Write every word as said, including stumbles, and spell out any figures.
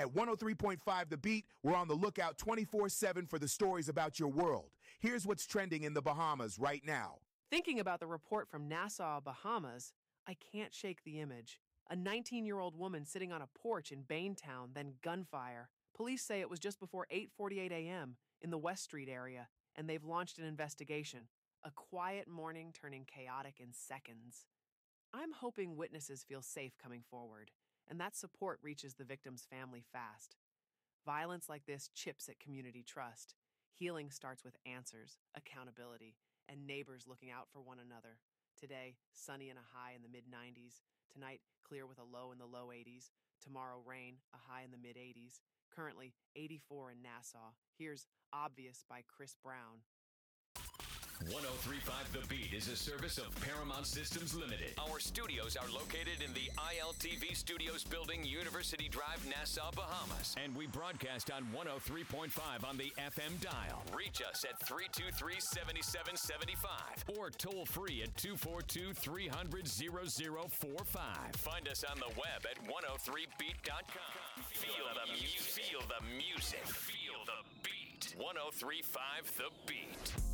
At one oh three point five The Beat, we're on the lookout twenty-four seven for the stories about your world. Here's what's trending in the Bahamas right now. Thinking about the report from Nassau, Bahamas, I can't shake the image. A nineteen-year-old woman sitting on a porch in Baintown, then gunfire. Police say it was just before eight forty-eight a.m. in the West Street area, and they've launched an investigation. A quiet morning turning chaotic in seconds. I'm hoping witnesses feel safe coming forward, and that support reaches the victim's family fast. Violence like this chips at community trust. Healing starts with answers, accountability, and neighbors looking out for one another. Today, sunny and a high in the mid nineties. Tonight, clear with a low in the low eighties. Tomorrow, rain, a high in the mid eighties. Currently, eighty-four in Nassau. Here's Obvious by Chris Brown. one oh three point five The Beat is a service of Paramount Systems Limited. Our studios are located in the I L T V Studios building, University Drive, Nassau, Bahamas. And we broadcast on one oh three point five on the F M dial. Reach us at three two three, seven seven seven five or toll free at two four two, three hundred, zero zero four five. Find us on the web at one oh three beat dot com. Feel the music. Feel the music. Feel the beat. one oh three point five The Beat.